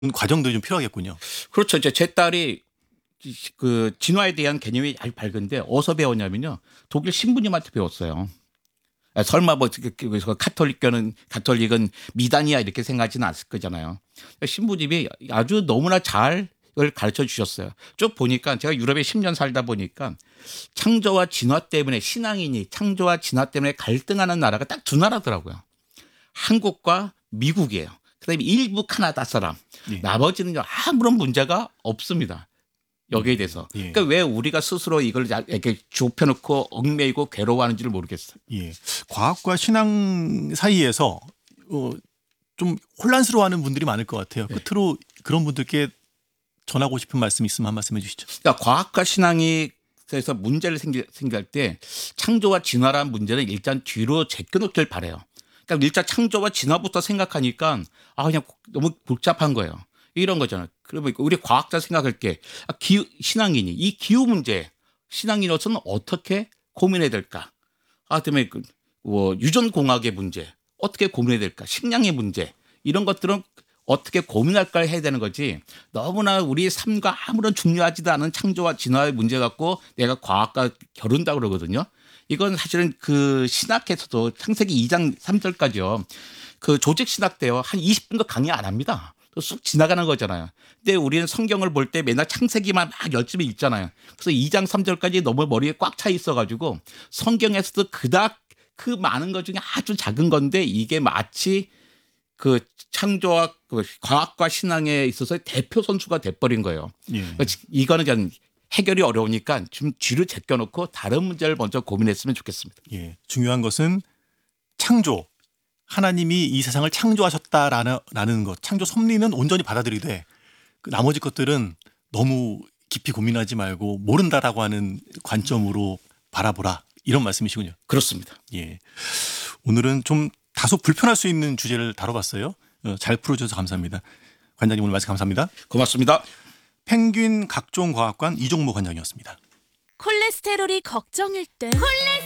과정들이 좀 필요하겠군요. 그렇죠. 이제 제 딸이 그 진화에 대한 개념이 아주 밝은데 어디서 배웠냐면요. 독일 신부님한테 배웠어요. 설마 뭐 가톨릭은 미단이야 이렇게 생각하지는 않을 거잖아요. 신부님이 아주 너무나 잘 을 가르쳐 주셨어요. 쭉 보니까 제가 유럽에 10년 살다 보니까 창조와 진화 때문에 신앙인이 창조와 진화 때문에 갈등하는 나라가 딱 두 나라더라고요. 한국과 미국이에요. 그다음에 일부 카나다 사람. 예. 나머지는 아무런 문제가 없습니다. 여기에 대해서. 예. 그러니까 왜 우리가 스스로 이걸 이렇게 좁혀놓고 얽매이고 괴로워하는지를 모르겠어요. 예. 과학과 신앙 사이에서 좀 혼란스러워하는 분들이 많을 것 같아요. 끝으로 그런 분들께 전하고 싶은 말씀 있으면 한 말씀 해주시죠. 그러니까 과학과 신앙이 그래서 문제를 생길 때 창조와 진화라는 문제는 일단 뒤로 제껴놓길 바래요. 그러니까 일단 창조와 진화부터 생각하니까 그냥 너무 복잡한 거예요. 이런 거잖아요. 그러면 우리 과학자 생각할 때 신앙인이 이 기후 문제 신앙인으로서는 어떻게 고민해야 될까? 그다음에 유전 공학의 문제 어떻게 고민해야 될까? 식량의 문제 이런 것들은 어떻게 고민할까 해야 되는 거지. 너무나 우리 삶과 아무런 중요하지도 않은 창조와 진화의 문제 갖고 내가 과학과 겨룬다 그러거든요. 이건 사실은 그 신학에서도 창세기 2장 3절까지요. 그 조직 신학 때요. 한 20분도 강의 안 합니다. 쑥 지나가는 거잖아요. 근데 우리는 성경을 볼 때 맨날 창세기만 막 열심히 읽잖아요. 그래서 2장 3절까지 너무 머리에 꽉 차 있어가지고 성경에서도 그닥 그 많은 것 중에 아주 작은 건데 이게 마치 그 창조와 과학과 신앙에 있어서 대표 선수가 돼버린 거예요. 예. 이거는 그냥 해결이 어려우니까 좀 뒤로 제껴놓고 다른 문제를 먼저 고민했으면 좋겠습니다. 예. 중요한 것은 창조. 하나님이 이 세상을 창조하셨다라는 것. 창조 섭리는 온전히 받아들이되 그 나머지 것들은 너무 깊이 고민하지 말고 모른다라고 하는 관점으로 바라보라. 이런 말씀이시군요. 그렇습니다. 예. 오늘은 좀 다소 불편할 수 있는 주제를 다뤄봤어요. 잘 풀어주셔서 감사합니다. 관장님 오늘 말씀 감사합니다. 고맙습니다. 펭귄 각종과학관 이종모 관장이었습니다. 콜레스테롤이 걱정일 땐